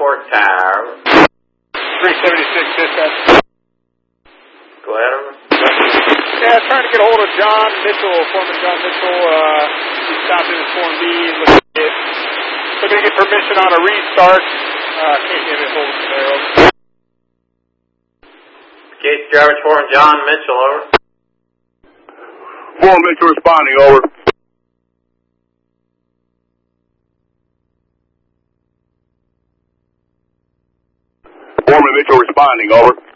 Fort Tower. 376 dispatch. Go ahead, over. Yeah, trying to get a hold of John Mitchell, Foreman John Mitchell. He stopped in his Form B and looking to get permission on a restart. Can't get a hold of him there, over. Case driver Foreman John Mitchell, over. Foreman Mitchell responding, over. Foreman Mitchell responding, over.